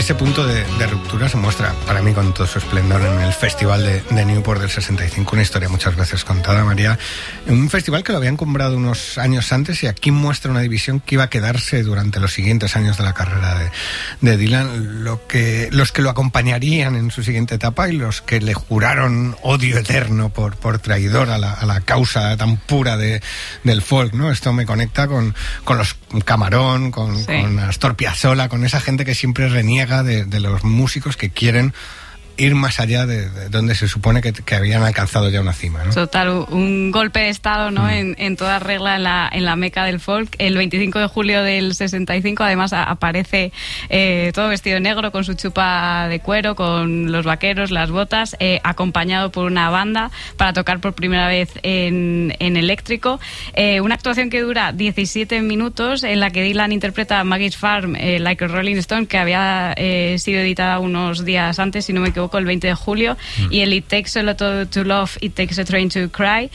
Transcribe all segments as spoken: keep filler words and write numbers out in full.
ese punto de, de ruptura se muestra para mí con todo su esplendor en el Festival de, de Newport del sesenta y cinco, una historia muchas veces contada, María, en un festival que lo habían comprado unos años antes y aquí muestra una división que iba a quedarse durante los siguientes años de la carrera de, de Dylan, lo que, los que lo acompañarían en su siguiente etapa y los que le juraron odio eterno por, por traidor a la, a la causa tan pura de, del folk, ¿no? Esto me conecta con, con los Camarón, con, sí. con Astor Piazzolla, con esa gente que siempre reniega de, de los músicos que quieren ir más allá de, de donde se supone que, que habían alcanzado ya una cima, ¿no? Total, un golpe de estado, ¿no? Mm. En, en toda regla en la, en la meca del folk. El veinticinco de julio del sesenta y cinco, además, a, aparece eh, todo vestido de negro, con su chupa de cuero, con los vaqueros, las botas, eh, acompañado por una banda para tocar por primera vez en, en eléctrico. Eh, una actuación que dura diecisiete minutos, en la que Dylan interpreta a Maggie's Farm, eh, Like a Rolling Stone, que había eh, sido editada unos días antes, si no me equivoco, el veinte de julio, mm. y el It Takes a Lot to Love, It Takes a Train to Cry,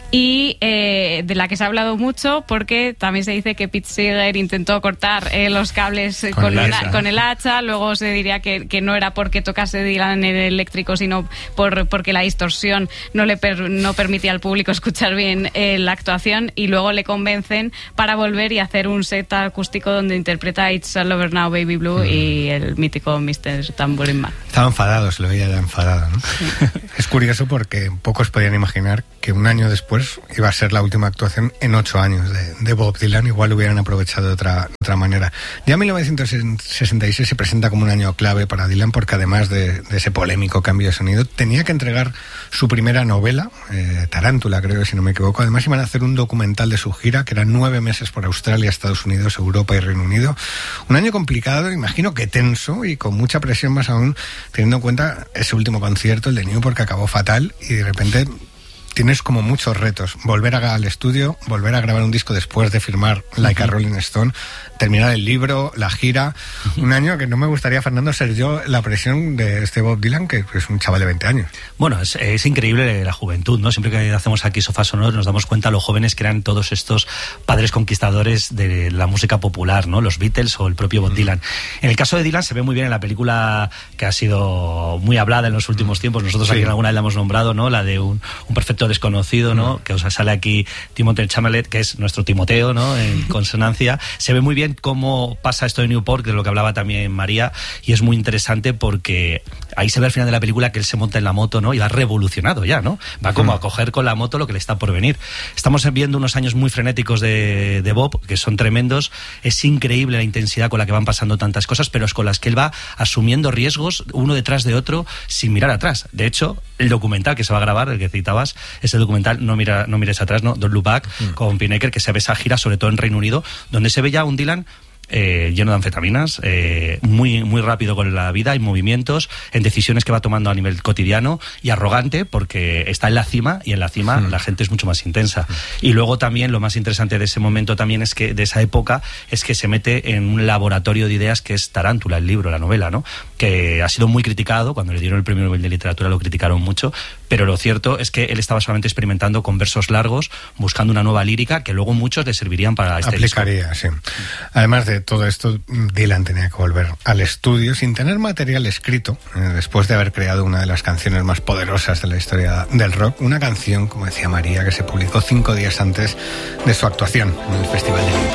y eh, de la que se ha hablado mucho porque también se dice que Pete Seeger intentó cortar eh, los cables con, con, el una, con el hacha, luego se diría que, que no era porque tocase Dylan en el eléctrico, sino por, porque la distorsión no le per, no permitía al público escuchar bien eh, la actuación, y luego le convencen para volver y hacer un set acústico donde interpreta It's All Over Now Baby Blue mm. y el mítico mister Tambourine Man. Estaba enfadado, se lo veía ya enfadado, ¿no? Sí. Es curioso porque pocos podían imaginar que un año después iba a ser la última actuación en ocho años de, de Bob Dylan. Igual lo hubieran aprovechado de otra, otra manera. Ya mil novecientos sesenta y seis se presenta como un año clave para Dylan porque además de, de ese polémico cambio de sonido, tenía que entregar su primera novela, eh, Tarántula, creo, si no me equivoco. Además iban a hacer un documental de su gira, que eran nueve meses por Australia, Estados Unidos, Europa y Reino Unido. Un año complicado, imagino que tenso y con mucha presión, más aún teniendo en cuenta ese último concierto, el de Newport, que acabó fatal, y de repente tienes como muchos retos. Volver al estudio, volver a grabar un disco después de firmar Like a Rolling Stone, terminar el libro, la gira. Un año que no me gustaría, Fernando, ser yo la presión de este Bob Dylan, que es un chaval de veinte años. Bueno, es, es increíble la juventud, ¿no? Siempre que hacemos aquí Sofá Sonoro nos damos cuenta lo jóvenes que eran todos estos padres conquistadores de la música popular, ¿no? Los Beatles o el propio Bob Dylan. En el caso de Dylan se ve muy bien en la película que ha sido muy hablada en los últimos tiempos. Nosotros aquí sí. en alguna vez la hemos nombrado, ¿no? La de un, un perfecto desconocido, ¿no? Mm. Que os sale aquí Timothée Chalamet, que es nuestro Timoteo, ¿no? En consonancia. Se ve muy bien cómo pasa esto de Newport, que es lo que hablaba también María, y es muy interesante porque ahí se ve al final de la película que él se monta en la moto, ¿no? Y va revolucionado ya, ¿no? Va como mm. a coger con la moto lo que le está por venir. Estamos viendo unos años muy frenéticos de, de Bob, que son tremendos. Es increíble la intensidad con la que van pasando tantas cosas, pero es con las que él va asumiendo riesgos uno detrás de otro sin mirar atrás. De hecho, el documental que se va a grabar, el que citabas, es el documental No mira, no mires atrás, ¿no? Don't Look Back, mm. con Pinnaker, que se ve esa gira, sobre todo en Reino Unido, donde se ve ya un Dylan Eh, lleno de anfetaminas, eh, muy, muy rápido con la vida y movimientos, en decisiones que va tomando a nivel cotidiano, y arrogante porque está en la cima, y en la cima sí. la gente es mucho más intensa. Y luego también lo más interesante de ese momento también es que, de esa época, es que se mete en un laboratorio de ideas que es Tarántula, el libro, la novela, ¿no? Que ha sido muy criticado. Cuando le dieron el premio Nobel de Literatura lo criticaron mucho, pero lo cierto es que él estaba solamente experimentando con versos largos, buscando una nueva lírica que luego muchos le servirían para este Aplicaría, disco. sí. Además de todo esto, Dylan tenía que volver al estudio sin tener material escrito, eh, después de haber creado una de las canciones más poderosas de la historia del rock, una canción, como decía María, que se publicó cinco días antes de su actuación en el Festival de Newport.